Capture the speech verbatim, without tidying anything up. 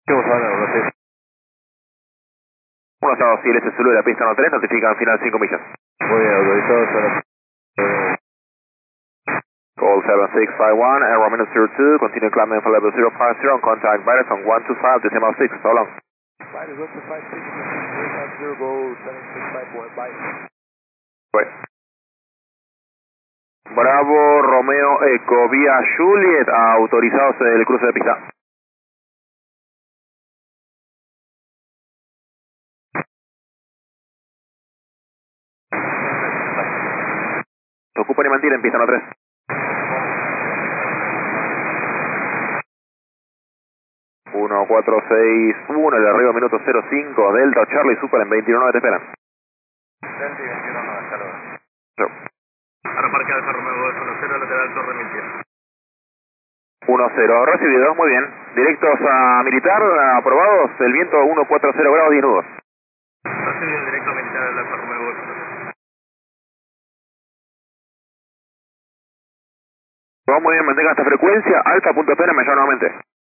Vamos a ver, no sé. uno Estado Civil S Zulu de la pista uno tres, notifican final cinco millas. Muy bien, autorizado, zona. Call seven six five one, Aero minute zero two, continue climbing for level zero five zero, contact virus on one two five, decimal six, so long. Virus one two five six, zero five zero, go seven six five one, bye. Right. Bravo, Romeo Eco, vía Juliet, autorizados el cruce de pista. Se ocupan y mantienen pista uno tres. uno cuatro seis uno, el de arriba minuto cero cinco, Delta Charlie Super en veintiuno te esperan. Delta veintiuno, hasta luego. Chau. Ahora parque Alfa Romeo dos uno cero, lateral Torre mil cien. uno cero, recibido, muy bien. Directos a militar, aprobados, el viento uno cuatro cero grados, diez nudos. Recibido directo militar del Alfa Romeo dos uno cero. Vamos muy bien, mantenga esta frecuencia, alfa punto P, me llama nuevamente.